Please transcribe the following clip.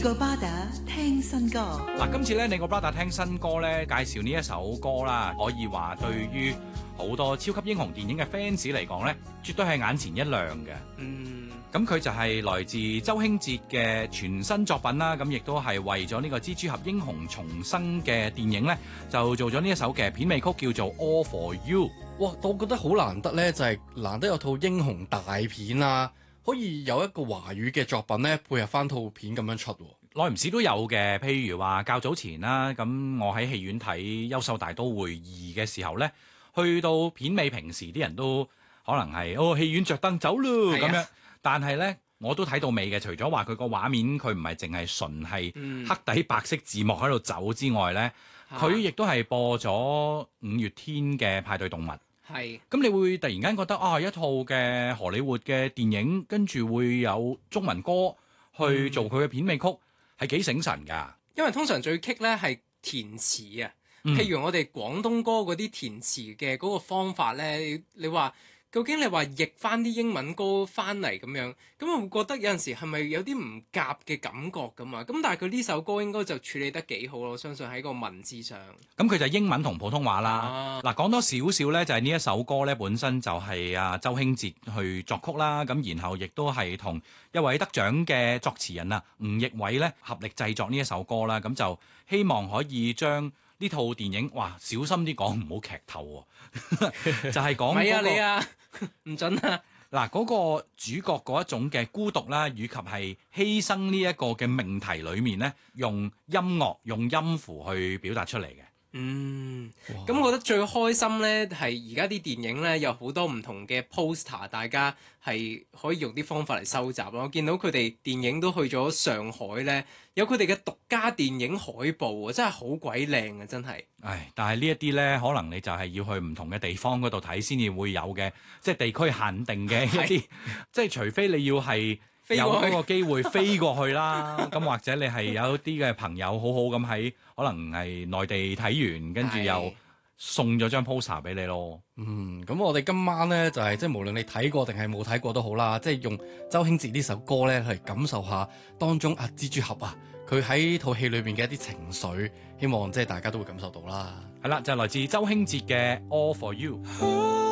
個巴打聽新歌。 嗱，今次咧，你個 brother 聽新歌咧，介紹呢一首歌啦，可以話對於好多超級英雄電影嘅 fans 嚟講咧，絕對係眼前一亮嘅。咁佢就係來自周興哲嘅全新作品啦，咁亦都係為咗呢個蜘蛛俠英雄重生嘅電影咧，就做咗呢一首嘅片尾曲，叫做 All For You。 哇！我覺得好難得咧，就係難得有套英雄大片啊，可以有一個華語嘅作品咧配合翻套片咁樣出。 耐唔時都有嘅，譬如話較早前啦，咁我喺戲院睇《優秀大都會2》嘅時候咧，去到片尾，平時啲人都可能係戲院着燈走咯咁樣，但係咧我都睇到尾嘅。除咗話佢個畫面佢唔係淨係純係黑底白色字幕喺度走之外咧，佢亦都係播咗五月天嘅《派對動物》。 係， 咁你會突然間覺得一套嘅荷里活嘅電影，跟住會有中文歌去做佢嘅片尾曲，係幾醒神㗎。 因為通常最棘咧係填詞啊，譬如我哋廣東歌嗰啲填詞嘅嗰個方法咧，你話究竟你話譯翻啲英文歌翻嚟咁樣，咁我會覺得有陣時係咪有啲唔夾嘅感覺㗎嘛？咁但係佢呢首歌應該就處理得幾好咯，我相信喺個文字上。 咁佢就英文同普通話啦。嗱，講多少少咧，就係呢一首歌咧，本身就係周興哲去作曲啦，咁然後亦都係同一位得獎嘅作詞人吳奕偉咧合力製作呢一首歌啦。咁就希望可以將呢套電影，小心啲講，唔好劇透喎，就係講嗰個你啊，唔準啊！ 嗱，嗰個主角嗰一種嘅孤獨啦，以及係犧牲呢一個嘅命題裏面咧，用音樂、用音符去表達出嚟嘅。 咁我覺得最開心咧係而家啲電影咧有好多唔同嘅 poster， 大家係可以用啲方法嚟收集咯。我見到佢哋電影都去咗上海咧，有佢哋嘅獨家電影海報啊，真係好鬼靚啊！真係。 但係呢一啲咧，可能你就係要去唔同嘅地方嗰度睇先至會有嘅，即係地區限定嘅一啲，即係除非你要係有嗰個機會飛過去啦，咁或者你係有啲嘅朋友好好咁喺可能係內地睇完，跟住又送咗張 poster 俾你咯。 咁我哋今晚咧就係即係無論你睇過定係冇睇過都好啦，即係用周興哲呢首歌咧去感受下當中蜘蛛俠佢喺套戲裏邊嘅一啲情緒，希望即係大家都會感受到啦。 係啦，就係來自周興哲嘅 All For You。